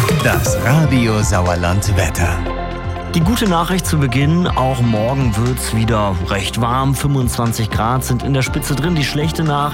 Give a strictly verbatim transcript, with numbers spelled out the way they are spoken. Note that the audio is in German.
Das Radio Sauerland Wetter. Die gute Nachricht zu Beginn, auch morgen wird's wieder recht warm. fünfundzwanzig Grad sind in der Spitze drin. Die schlechte Nachricht: